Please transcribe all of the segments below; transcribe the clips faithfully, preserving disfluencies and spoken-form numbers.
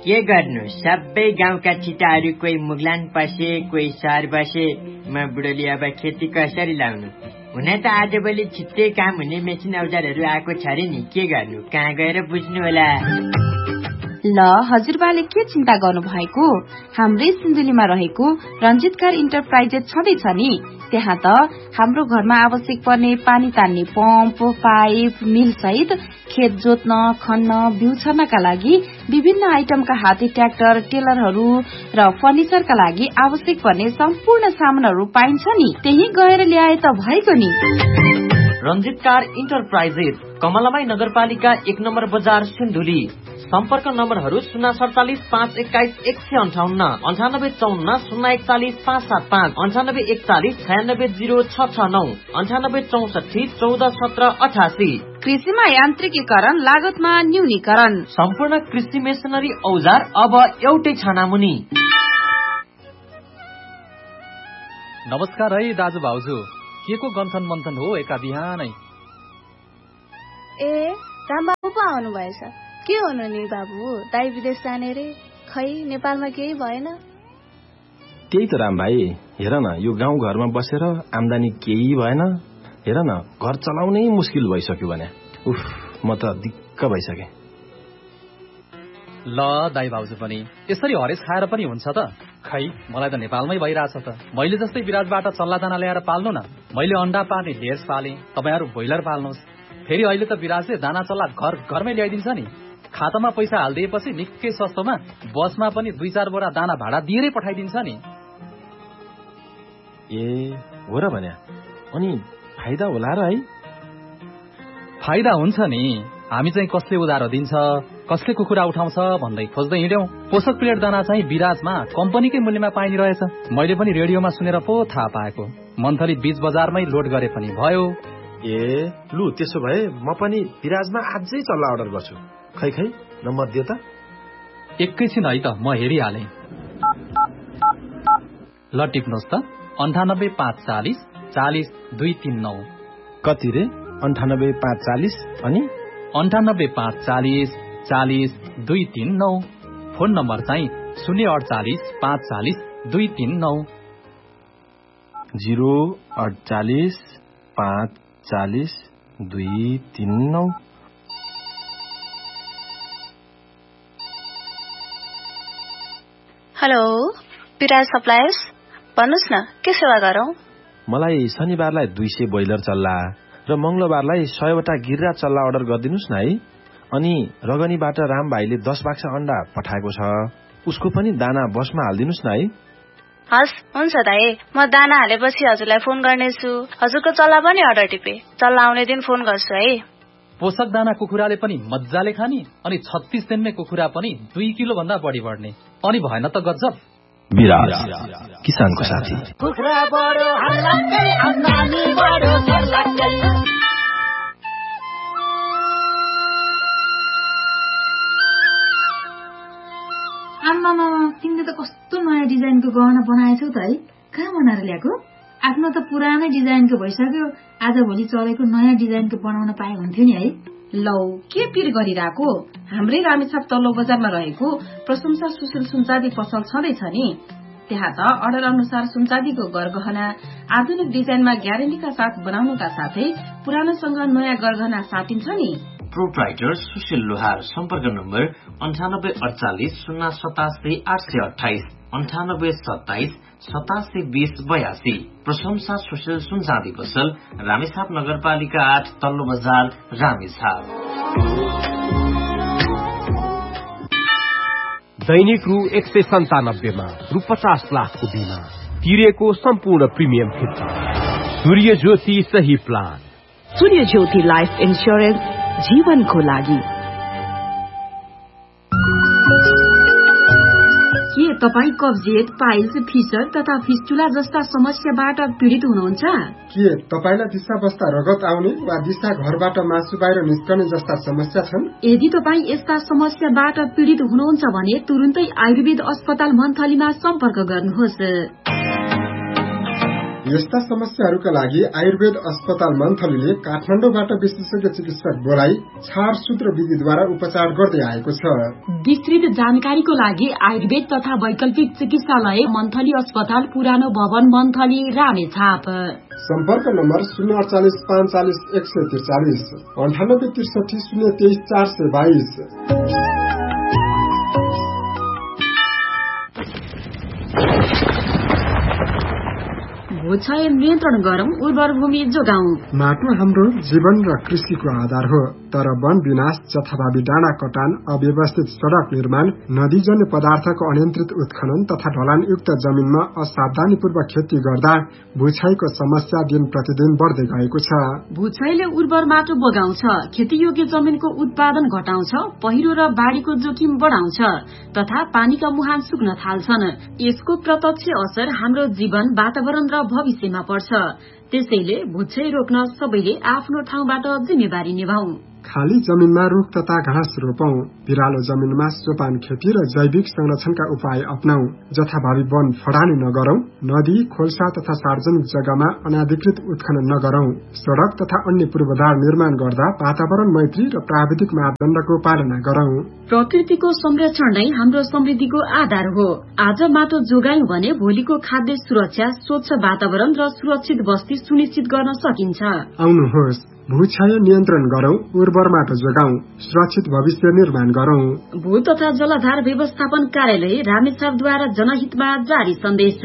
के गर्नु, सबै गाउँका छिटाहरू कोही मुगलान पसे, कोही सहर बसे। म बुढोले अब खेती कसरी लाउनु? हुन त आजभोलि छिट्टै काम हुने मेसिन औजारहरू आएको छ रे नि, के गर्नु, कहाँ गएर बुझ्नु होला। ल हजुरबाले के चिन्ता गर्नु भएको? हाम्रै सिन्धुलीमा रहेको रञ्जित कार इन्टरप्राइजेस छँदैछ नि। त्यहाँ त हाम्रो घरमा आवश्यक पर्ने पानी तान्ने पम्प, पाइप, मिल सहित खेत जोत्न, खन्न, बिउ छर्नका लागि विभिन्न आइटमका हाते ट्र्याक्टर, टेलरहरू र फर्निचरका लागि आवश्यक पर्ने सम्पूर्ण सामानहरू पाइन्छ नि। त्यही गएर ल्याए त भएको नि। रञ्जित कार इन्टरप्राइजेस, कमलाबाई नगरपालिका एक नम्बर बजार, सिन्धुली। सम्पर्क नम्बरहरू शून्य सडचालिस पाँच एक्काइस एक सय अन्ठाउन्न, अन्ठानब्बे चौन्न शून्य एकचालिस पाँच सात पाँच, अन्ठानब्बे एकचालिस छयानब्बे जिरो छ छ नौ, अन्ठानब्बे चौसठी चौध सत्र अठासी। कृषिमा यान्त्रिकीकरण, लागतमा न्यूनीकरण, सम्पूर्ण कृषि मेसिनरी औजार अब एउटै छानामुनि। नमस्कार है दाजु भाउजू, के को गन्थन मन्थन हो एका बिहानै? ए रामबाबु पो आउनु भएछ। के हुनु नि बाबु, दाइ विदेश जाने रे, खै नेपालमा केही भएन? त्यही त राम भाइ, हेर न, यो गाउँ घरमा बसेर आम्दानी केही भएन। हेर न, घर चलाउनै मुस्किल भइसक्यो भने। उफ, म त दिक्क भइसके। ल दाइ भाउजू पनि यसरी हरेस खाएर पनि हुन्छ त? खै मलाई त नेपालमै भइरहेछ त। मैले जस्तै विराजबाट चल्ला दाना ल्याएर पाल्नु न। मैले अन्डा पार्ने ढेस पालेँ, तपाईँहरू ब्रोइलर पाल्नुहोस्। फेरि अहिले त विराजले दाना चल्ला घर घरमै ल्याइदिन्छ नि। खातामा पैसा हालिदिएपछि निकै सस्तोमा बसमा पनि दुई चार बोरा दाना भाडा दिएरै पठाइदिन्छ नि। ए हो र भन्या, अनि फाइदा होला र है? फाइदा हुन्छ नि। हामी चाहिँ कसले उधारो दिन्छ, कसले कुखुरा उठाउँछ भन्दै खोज्दै हिँड्यौं। पोषक प्लेट दाना चाहिँ विराजमा कम्पनीकै मूल्यमा पाइने रहेछ। मैले पनि रेडियोमा सुनेर पो थाहा पाएको। मन्थली बीच बजारमै लोड गरे पनि भयो। ए लु, त्यसो भए म पनि विराजमा आजै चल्ला अर्डर गर्छु। खै खै नम्बर दियो त। एकैछिन है त, म हेरिहालेँ। ल टिप्नुहोस् त, अन्ठानब्बे पाँच चालिस चालिस दुई तिन नौ। कति रे? अन्ठानब्बे पाँच चालिस अनि अन्ठानब्बे पाँच चालिस चालिस दुई तिन नौ। फोन नम्बर चाहिँ शून्य अडचालिस पाँच चालिस दुई तिन नौ। जिरो अडचालिस पाँच चालिस दुई तिन नौ। हेलो, विराज सप्लायर्स, भन्नुहोस् न, के सेवा गरौँ? मलाई शनिबारलाई दुई सय बोइलर चल्ला र मंगलबारलाई सयवटा गिर्रा चल्ला अर्डर गरिदिनुहोस् न है। अनि रगनीबाट राम भाइले दस बाक्सा अन्डा पठाएको छ, उसको पनि दाना बसमा हालिदिनुहोस् न है। हस्, हुन्छ दाइ, म दाना हालेपछि हजुरलाई फोन गर्नेछु। हजुरको चल्ला पनि अर्डर टिपे, चल्ला आउने दिन फोन गर्छु है। पोषक दाना कुखुराले पनि मजाले खाने, अनि छत्तीस दिनमै कुखुरा पनि दुई किलो भन्दा बढी बढ्ने। अनि भएन त गजब। विराज, किसानको साथी। कुखुरा बढो हल्लाकै, आम्दानी बढो सर्लाकै। आम्मामा, तिमीले त कस्तो नयाँ डिजाइनको गहना बनाएछौ त है। कहाँ बनाएर ल्याएको? आफ्नो त पुरानै डिजाइनको भइसक्यो, आजभोलि चलेको नयाँ डिजाइनको बनाउन पाए हुन्थ्यो नि है। लौ, के पिर गरिरहेको? हाम्रै रामेछाप तल्लो बजारमा रहेको प्रशंसा सुशील सुनचाँदी पसल छँदैछ नि। त्यहाँ त अर्डर अनुसार सुनचाँदीको गरगहना आधुनिक डिजाइनमा ग्यारेन्टीका साथ बनाउनुका साथै पुरानोसँग नयाँ गरगहना साटिन्छ नि। प्रोप्राइटर सुशील लोहार। सम्पर्क नम्बर अन्ठानब्बे अडचालिस शून्य सतासी आठ सय अठाइस, अन्ठानब्बे सत्ताइस सतासी बीस बयासी। प्रशंसा सुशील सुनचाँदी पसल, रामेछाप नगरपालिका आठ, तल्लो बजार, रामेछाप। दैनिक रु एक सय सन्तानब्बेमा रु पचास लाखको बिमा तिरेको सम्पूर्ण प्रिमियम फिर्ता। सूर्य ज्योति सही प्लान। सूर्य ज्योति लाइफ इन्स्योरेन्स, जीवनको लागि। के तपाईँ कब्जियत, पाइल्स, फिसर तथा फिस्टुला जस्ता समस्याबाट पीड़ित हुनुहुन्छ? के तपाईलाई दिशा बस्दा रगत आउने वा दिशा घरबाट मासु बाहिर निस्कने जस्ता समस्या छन्? यदि तपाईँ यस्ता समस्याबाट पीड़ित हुनुहुन्छ भने तुरुन्तै आयुर्वेद अस्पताल मन्थलीमा सम्पर्क गर्नुहोस्। यस्ता समस्याहरूका लागि आयुर्वेद अस्पताल मन्थलीले काठमाडौँबाट विशेषज्ञ चिकित्सक बोलाई छारसूत्र विधिद्वारा उपचार गर्दै आएको छ। विस्तृत जानकारीको लागि आयुर्वेद तथा वैकल्पिक चिकित्सालय मन्थली अस्पताल पुरानो भवन मन्थली रामेछाप। सम्पर्क नम्बर शून्य अडचालिस पाँच चालिस एक सय त्रिचालिस अन्ठानब्बे त्रिसठी शून्य तेइस चार सय बाइस। भूक्षय नियन्त्रण गरौं, उर्वर भूमि जोगाउँ। माटो हाम्रो जीवन र कृषिको आधार हो, तर वन विनाश, जथाभावी डाँडा कटान, अव्यवस्थित सड़क निर्माण, नदीजन्य पदार्थको अनियन्त्रित उत्खनन तथा ढलानयुक्त जमिनमा असावधानीपूर्वक खेती गर्दा भूक्षयको समस्या दिन प्रतिदिन बढ्दै गएको छ। भूक्षयले उर्वर माटो बगाउँछ, खेतीयोग्य जमिनको उत्पादन घटाउँछ, पहिरो र बाढ़ीको जोखिम बढाउँछ तथा पानीका मुहान सुक्न थाल्छन्। यसको प्रत्यक्ष असर हाम्रो जीवन, वातावरण र भविष्यमा पर्छ। त्यसैले भूक्षय रोक्न सबैले आफ्नो ठाउँबाट जिम्मेवारी निभाऊ। खाली जमिनमा रुख तथा घाँस रोपौं, बिरालो जमिनमा सोपान खेती र जैविक संरक्षणका उपाय अपनाऊ, जथाभावी वन फडानी नगरौं, नदी, खोल्सा तथा सार्वजनिक जग्गामा अनाधिकृत उत्खनन नगरौं, सड़क तथा अन्य पूर्वाधार निर्माण गर्दा वातावरण मैत्री र प्राविधिक मापदण्डको पालना गरौं। प्रकृतिको संरक्षण नै हाम्रो समृद्धिको आधार हो। आज माटो जोगायौं भने भोलिको खाद्य सुरक्षा, स्वच्छ वातावरण र सुरक्षित बस्ती सुनिश्चित गर्न सकिन्छ। आउनुहोस्, भूक्षय नियन्त्रण गरौं, उर्वर माटो जोगाउँ, सुरक्षित भविष्य निर्माण गरौं। भू तथा जलाधार व्यवस्थापन कार्यालय रामेछापद्वारा जनहितमा जारी सन्देश।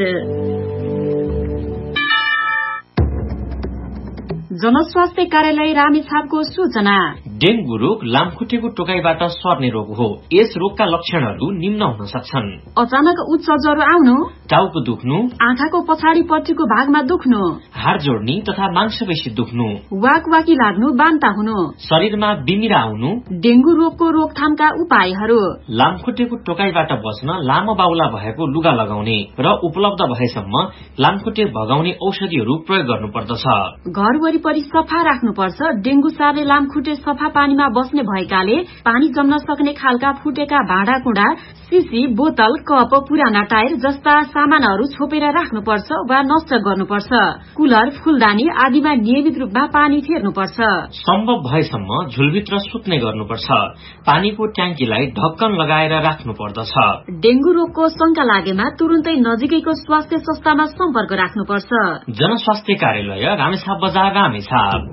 जनस्वास्थ्य कार्यालय रामेछापको सूचना। डेंगू रोग लामखुट्टेको टोकाइबाट सर्ने रोग हो। यस रोगका लक्षणहरू निम्न हुन सक्छन्: अचानक उच्च ज्वरो आउनु, टाउको दुख्नु, आँखाको पछाडि पट्टिको भागमा दुख्नु, हाड जोड्नी तथा मांसपेशी दुख्नु, वाकवाकी लाग्नु, बान्ता हुनु, शरीरमा बिमिरा आउनु। डेंगू रोगको रोकथामका उपायहरू: लामखुट्टेको टोकाइबाट बच्न लामो बाहुला भएको लुगा लगाउने र उपलब्ध भएसम्म लामखुट्टे भगाउने औषधिहरू प्रयोग गर्नुपर्दछ। घर वरिपरि सफा राख्नुपर्छ। डेंगू सार्ने लामखुट्टे सफा पानीमा बस्ने भएकाले पानी जम्न सक्ने खालका फुटेका भाँडाकुँडा, सिसी, बोतल, कप, पुराना टायर जस्ता सामानहरू छोपेर राख्नुपर्छ वा नष्ट गर्नुपर्छ। कुलर, फूलदानी आदिमा नियमित रूपमा पानी फेर्नुपर्छ। सम्भव भएसम्म झुलभित्र सुत्ने गर्नुपर्छ। पानीको ट्याङ्कीलाई ढक्कन लगाएर राख्नु पर्दछ। डेंगू रोगको शंका लागेमा तुरुन्तै नजिकैको स्वास्थ्य संस्थामा सम्पर्क राख्नुपर्छ। जनस्वास्थ्य कार्यालय रामेछाप बजार रामेछाप।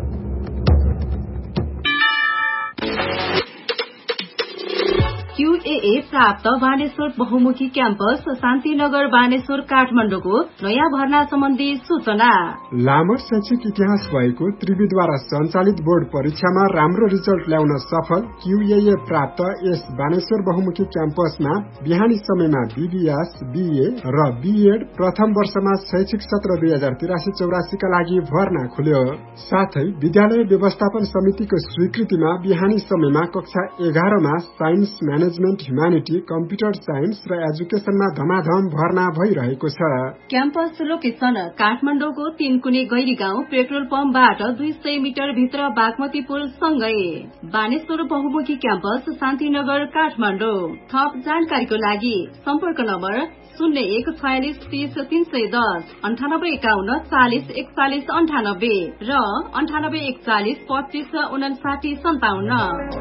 क्यूएए प्राप्त बानेश्वर बहुमुखी क्याम्पस शान्तिनगर बानेश्वर काठमाडौँको नयाँ भर्ना सम्बन्धी सूचना। लामो शैक्षिक इतिहास भएको त्रिविद्वारा सञ्चालित बोर्ड परीक्षामा राम्रो रिजल्ट ल्याउन सफल क्यूएए प्राप्त यस बानेश्वर बहुमुखी क्याम्पसमा बिहानी समयमा बीबीएस, बीए र बीएड प्रथम वर्षमा शैक्षिक सत्र दुई हजार तिरासी चौरासी का लागि भर्ना खुल्यो। साथै विद्यालय व्यवस्थापन समितिको स्वीकृतिमा बिहानी समयमा कक्षा एघारमा science, management, humanity, computer science र एजुकेशनमा धमाधम भर्ना भइरहेको छ। क्याम्पस लोकेशन काठमाडौँको तीनकुने गैरी गाउँ पेट्रोल पम्पबाट दुई सय मिटर भित्र बागमती पुल सँगै। बानेश्वर बहुमुखी क्याम्पस शान्तिनगर काठमाडौँ। थप जानकारीको लागि सम्पर्क नम्बर शून्य एक छयालिस तीस तीन सय दस अन्ठानब्बे एकाउन्न चालिस एकचालिस अन्ठानब्बे र अन्ठानब्बे एकचालिस पच्चिस उनासाठी सन्ताउन्न।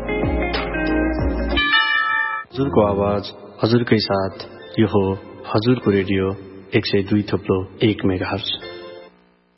हजुरको आवाज हजुरकै साथ, यो हो हजुरको रेडियो एक सय दुई थप्लो एक मेगाहर्ज।